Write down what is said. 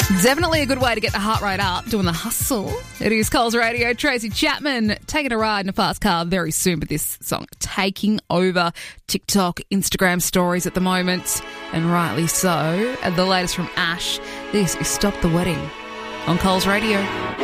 Definitely a good way to get the heart rate up, doing the hustle. It is Coles Radio. Tracy Chapman taking a ride in a fast car very soon, but this song taking over TikTok, Instagram stories at the moment, and rightly so. And the latest from Ash, this is Stop the Wedding on Coles Radio.